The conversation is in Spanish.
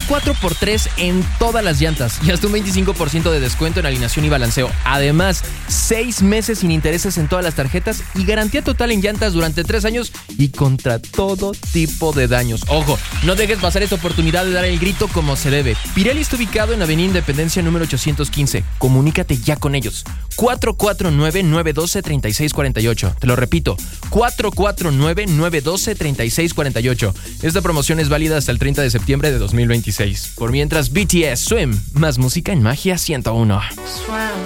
4x3 en todas las llantas y hasta un 25% de descuento en alineación y balanceo. Además, 6 meses sin intereses en todas las tarjetas y garantía total en llantas durante 3 años y contra todo tipo de daños. Ojo, no dejes pasar esta oportunidad de dar el grito como se debe. Pirelli está ubicado en Avenida Independencia número 815. Comunícate ya con ellos. 449-912-3648. Te lo repito, 449-912-3648. Esta promoción es válida hasta el 30 de septiembre de 2026. Por mientras, BTS Swim, más música en Magia 101.